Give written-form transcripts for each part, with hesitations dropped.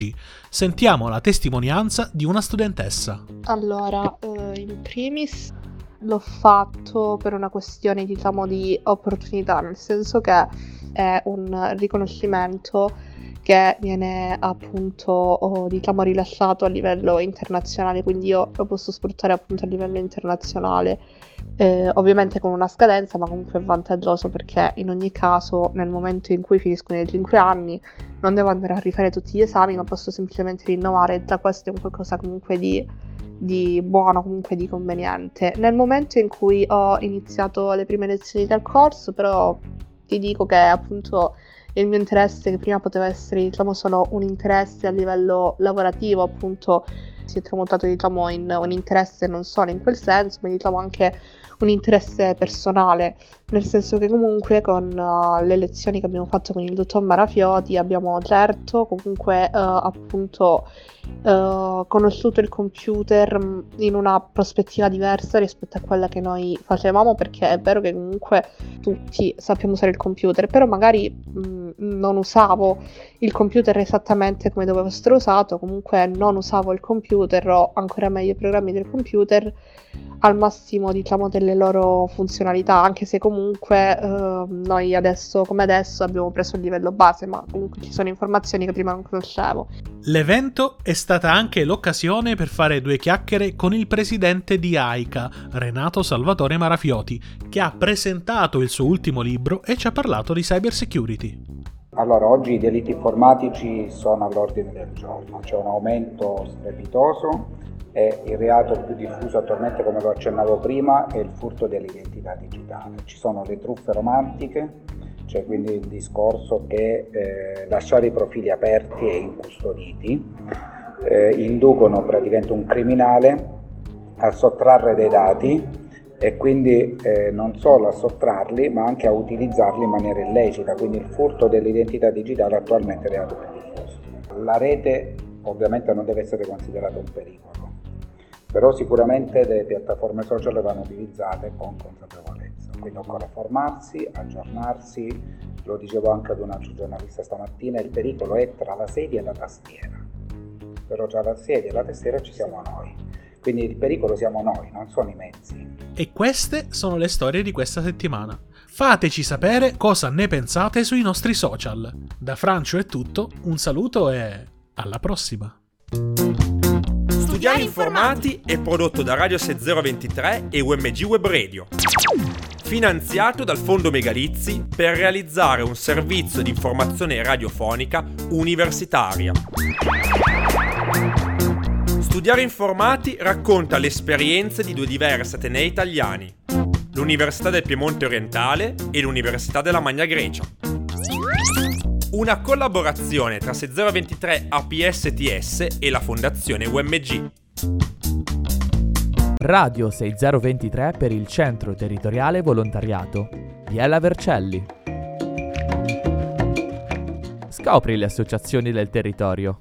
Sentiamo la testimonianza di una studentessa. Allora, in primis l'ho fatto per una questione, diciamo, di opportunità, nel senso che è un riconoscimento che viene appunto, diciamo, rilasciato a livello internazionale, quindi io lo posso sfruttare appunto a livello internazionale, ovviamente con una scadenza, ma comunque è vantaggioso perché in ogni caso nel momento in cui finiscono i 5 anni non devo andare a rifare tutti gli esami, ma posso semplicemente rinnovare. Già questo è un qualcosa comunque di buono, comunque di conveniente. Nel momento in cui ho iniziato le prime lezioni del corso, però ti dico che appunto il mio interesse, che prima poteva essere, diciamo, solo un interesse a livello lavorativo, appunto si è tramutato, diciamo, in un interesse non solo in quel senso, ma diciamo anche un interesse personale, nel senso che comunque con le lezioni che abbiamo fatto con il dottor Marafioti abbiamo certo comunque appunto conosciuto il computer in una prospettiva diversa rispetto a quella che noi facevamo, perché è vero che comunque tutti sappiamo usare il computer, però magari non usavo il computer esattamente come doveva essere usato, comunque non usavo il computer o ancora meglio i programmi del computer al massimo, diciamo, delle loro funzionalità, anche se comunque noi adesso come adesso abbiamo preso il livello base, ma comunque ci sono informazioni che prima non conoscevo. L'evento è stata anche l'occasione per fare due chiacchiere con il presidente di AICA, Renato Salvatore Marafioti, che ha presentato il suo ultimo libro e ci ha parlato di cyber security. Allora, oggi i delitti informatici sono all'ordine del giorno, c'è un aumento strepitoso e il reato più diffuso attualmente, come lo accennavo prima, è il furto dell'identità digitale. Ci sono le truffe romantiche, cioè quindi il discorso che lasciare i profili aperti e incustoditi inducono praticamente un criminale a sottrarre dei dati e quindi non solo a sottrarli, ma anche a utilizzarli in maniera illecita. Quindi il furto dell'identità digitale attualmente è il reato più diffuso. La rete ovviamente non deve essere considerata un pericolo, però sicuramente le piattaforme social vanno utilizzate con consapevolezza, quindi occorre formarsi, aggiornarsi. Lo dicevo anche ad un altro giornalista stamattina, il pericolo è tra la sedia e la tastiera, però tra la sedia e la tastiera ci siamo noi, quindi il pericolo siamo noi, non sono i mezzi. E queste sono le storie di questa settimana. Fateci sapere cosa ne pensate sui nostri social. Da Francio è tutto, un saluto e alla prossima! Studiare Informati è prodotto da Radio 6023 e UMG Web Radio, finanziato dal Fondo Megalizzi per realizzare un servizio di informazione radiofonica universitaria. Studiare Informati racconta le esperienze di due diversi atenei italiani, l'Università del Piemonte Orientale e l'Università della Magna Grecia. Una collaborazione tra 6023 APSTS e la Fondazione UMG. Radio 6023 per il Centro Territoriale Volontariato. Biella Vercelli. Scopri le associazioni del territorio.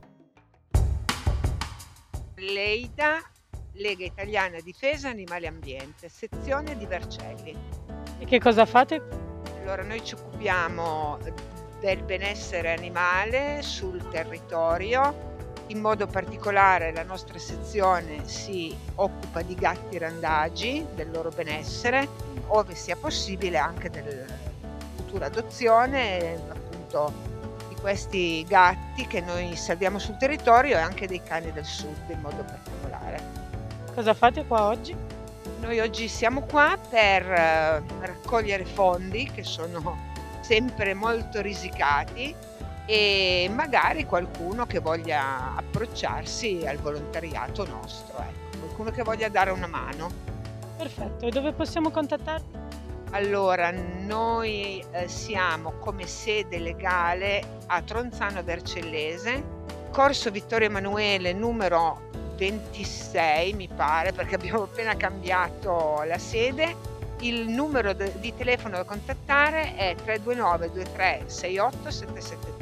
Leida, Lega Italiana Difesa Animali e Ambiente, sezione di Vercelli. E che cosa fate? Allora, noi ci occupiamo del benessere animale sul territorio, in modo particolare la nostra sezione si occupa di gatti randagi, del loro benessere, ove sia possibile anche della futura adozione, appunto, di questi gatti che noi salviamo sul territorio e anche dei cani del sud in modo particolare. Cosa fate qua oggi? Noi oggi siamo qua per raccogliere fondi che sono sempre molto risicati e magari qualcuno che voglia approcciarsi al volontariato nostro, ecco, qualcuno che voglia dare una mano. Perfetto, e dove possiamo contattarvi? Allora, noi siamo come sede legale a Tronzano Vercellese, Corso Vittorio Emanuele numero 26 mi pare, perché abbiamo appena cambiato la sede. Il numero di telefono da contattare è 329 23 68 770.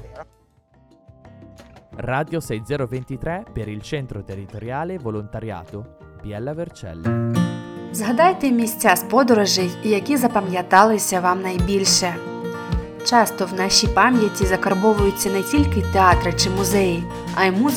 Radio 6023 per il Centro Territoriale Volontariату. Бієла Верчелі. Згадайте місця з подорожей, які запам'яталися вам найбільше. часто в нашій пам'яті закарбовуються не тільки театри чи музеї, а й музика